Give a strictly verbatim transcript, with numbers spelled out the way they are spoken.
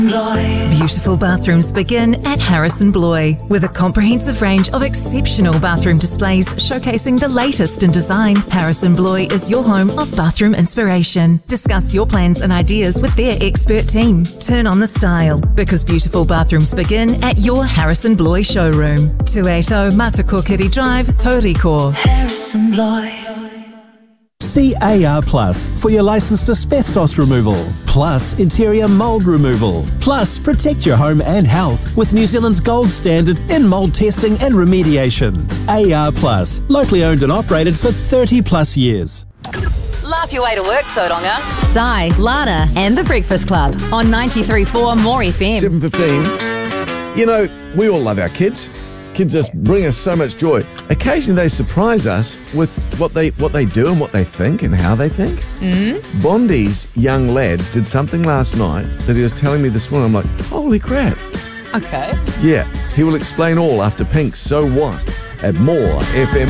Beautiful bathrooms begin at Harrison Bloy, with a comprehensive range of exceptional bathroom displays showcasing the latest in design. Harrison Bloy is your home of bathroom inspiration. Discuss your plans and ideas with their expert team. Turn on the style, because beautiful bathrooms begin at your Harrison Bloy showroom. two eighty Matakokiri Drive, Tauriko. Harrison Bloy. C A R Plus for your licensed asbestos removal, plus interior mould removal, plus protect your home and health with New Zealand's gold standard in mould testing and remediation. A R Plus, locally owned and operated for thirty plus years. Laugh your way to work, Sodonga. Sai, Lana and The Breakfast Club on ninety-three point four More F M. seven fifteen. You know, we all love our kids. Kids just bring us so much joy. Occasionally they surprise us with what they what they do and what they think and how they think. Mm-hmm. Bondi's young lads did something last night that he was telling me this morning. I'm like, holy crap. Okay. Yeah, he will explain all after Pink's So What at More F M.